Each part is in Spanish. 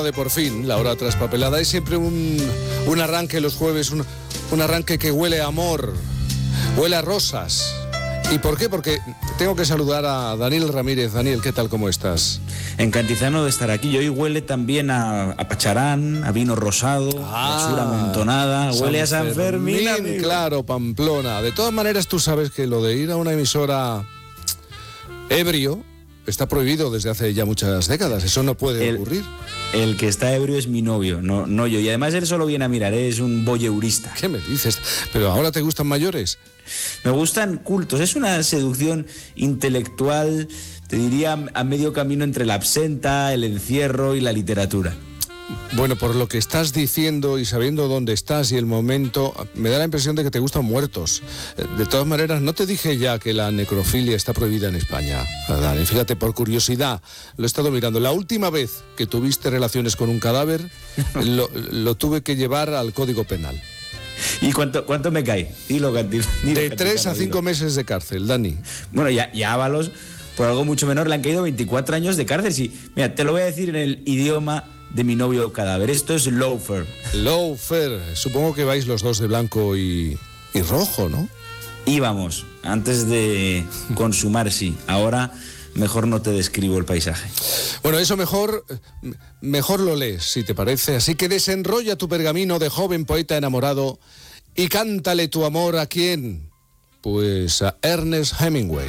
De por fin, la hora traspapelada es siempre un arranque los jueves, un arranque que huele a amor, huele a rosas. ¿Y por qué? Porque tengo que saludar a Daniel Ramírez. Daniel, ¿qué tal? ¿Cómo estás? Encantizano de estar aquí. Y hoy huele también a pacharán, a vino rosado, basura amontonada, huele a San Fermín, claro, Pamplona. De todas maneras, tú sabes que lo de ir a una emisora ebrio está prohibido desde hace ya muchas décadas. Eso no puede ocurrir. El que está ebrio es mi novio, no yo. Y además él solo viene a mirar, es un voyeurista. ¿Qué me dices? ¿Pero ahora te gustan mayores? Me gustan cultos. Es una seducción intelectual, te diría, a medio camino entre la absenta, el encierro y la literatura. Bueno, por lo que estás diciendo y sabiendo dónde estás y el momento, me da la impresión de que te gustan muertos. De todas maneras, no te dije ya que la necrofilia está prohibida en España, Dani. Fíjate, por curiosidad, lo he estado mirando. La última vez que tuviste relaciones con un cadáver, lo tuve que llevar al Código Penal. ¿Y cuánto me cae? De 3 a 5 meses de cárcel, Dani. Bueno, ya Ábalos, por algo mucho menor, le han caído 24 años de cárcel. Sí, mira, te lo voy a decir en el idioma de mi novio cadáver. Esto es lawfare. Lawfare. Supongo que vais los dos de blanco y rojo, ¿no? Íbamos, antes de consumar, sí. Ahora mejor no te describo el paisaje. Bueno, eso mejor lo lees, si te parece. Así que desenrolla tu pergamino de joven poeta enamorado y cántale tu amor ¿a quién? Pues a Ernest Hemingway.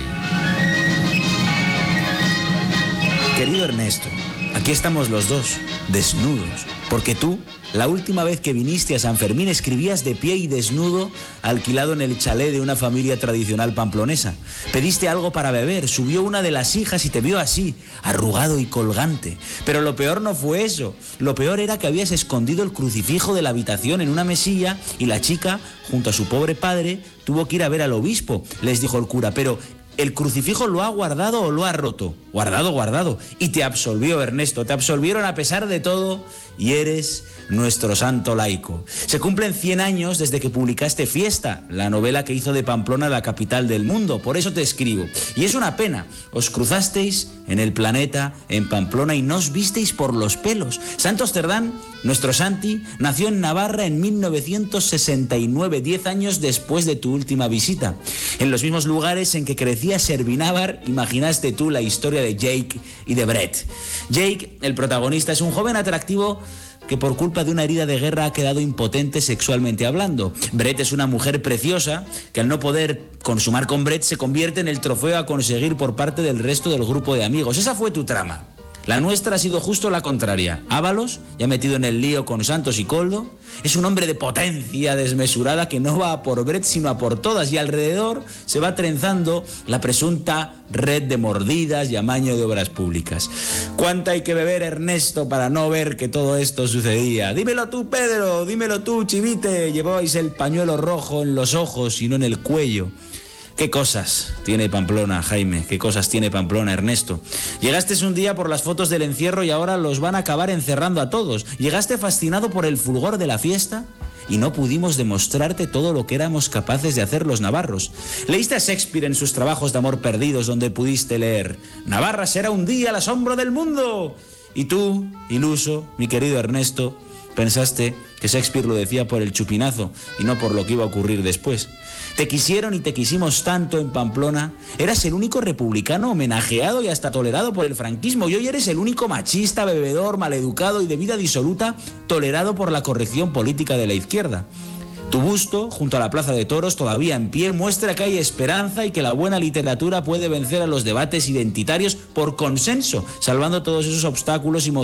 Querido Ernesto, aquí estamos los dos, desnudos, porque tú, la última vez que viniste a San Fermín, escribías de pie y desnudo, alquilado en el chalet de una familia tradicional pamplonesa. Pediste algo para beber, subió una de las hijas y te vio así, arrugado y colgante. Pero lo peor no fue eso, lo peor era que habías escondido el crucifijo de la habitación en una mesilla y la chica, junto a su pobre padre, tuvo que ir a ver al obispo. Les dijo el cura, pero ¿el crucifijo lo ha guardado o lo ha roto? Guardado. Y te absolvió, Ernesto, te absolvieron a pesar de todo y eres nuestro santo laico. Se cumplen 100 años desde que publicaste Fiesta, la novela que hizo de Pamplona la capital del mundo. Por eso te escribo. Y es una pena, os cruzasteis en el planeta, en Pamplona, y no os visteis por los pelos. Santo Sterdán, nuestro Santi, nació en Navarra en 1969, 10 años después de tu última visita. En los mismos lugares en que crecía Servinávar, imaginaste tú la historia de Jake y de Brett. Jake, el protagonista, es un joven atractivo que por culpa de una herida de guerra ha quedado impotente sexualmente hablando. Brett es una mujer preciosa que al no poder consumar con Brett se convierte en el trofeo a conseguir por parte del resto del grupo de amigos. Esa fue tu trama. La nuestra ha sido justo la contraria. Ábalos, ya metido en el lío con Santos y Coldo, es un hombre de potencia desmesurada que no va a por Brett sino a por todas, y alrededor se va trenzando la presunta red de mordidas y amaño de obras públicas. ¿Cuánto hay que beber, Ernesto, para no ver que todo esto sucedía? Dímelo tú, Pedro, dímelo tú, Chivite. Llevabais el pañuelo rojo en los ojos y no en el cuello. ¿Qué cosas tiene Pamplona, Jaime? ¿Qué cosas tiene Pamplona, Ernesto? Llegaste un día por las fotos del encierro y ahora los van a acabar encerrando a todos. Llegaste fascinado por el fulgor de la fiesta y no pudimos demostrarte todo lo que éramos capaces de hacer los navarros. Leíste a Shakespeare en sus trabajos de amor perdidos, donde pudiste leer: Navarra será un día el asombro del mundo. Y tú, iluso, mi querido Ernesto, pensaste que Shakespeare lo decía por el chupinazo y no por lo que iba a ocurrir después. Te quisieron y te quisimos tanto en Pamplona. Eras el único republicano homenajeado y hasta tolerado por el franquismo. Y hoy eres el único machista, bebedor, maleducado y de vida disoluta tolerado por la corrección política de la izquierda. Tu busto, junto a la Plaza de Toros, todavía en pie, muestra que hay esperanza y que la buena literatura puede vencer a los debates identitarios por consenso, salvando todos esos obstáculos y